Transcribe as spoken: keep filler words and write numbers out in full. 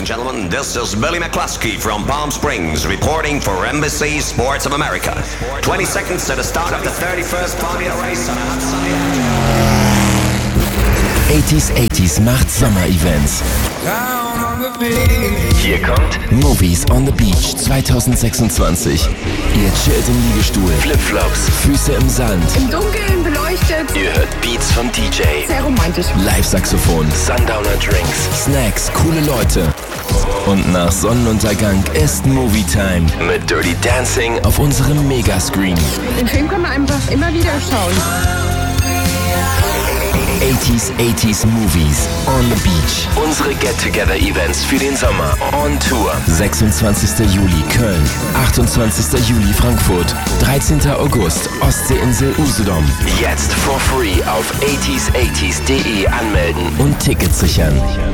and gentlemen. This is Billy McCluskey from Palm Springs reporting for Embassy Sports of America. twenty seconds to the start of the thirty-first Formula Race on a hot sunny achtziger achtziger macht Sommer-Events. Hier kommt Movies on the Beach zwanzig sechsundzwanzig. Ihr chillt im Liegestuhl, Flipflops, Füße im Sand. Im Dunkeln beleuchtet. Ihr hört Beats vom D J. Sehr romantisch. Live-Saxophon, Sundowner Drinks, Snacks, coole Leute. Und nach Sonnenuntergang ist Movie Time mit Dirty Dancing auf unserem Megascreen. Den Film kann man einfach immer wieder schauen. achtziger achtziger Movies on the Beach. Unsere Get-Together-Events für den Sommer. On Tour. sechsundzwanzigster Juli Köln. achtundzwanzigster Juli Frankfurt. dreizehnter August Ostseeinsel Usedom. Jetzt for free auf achtziger achtziger punkt de anmelden und Tickets sichern.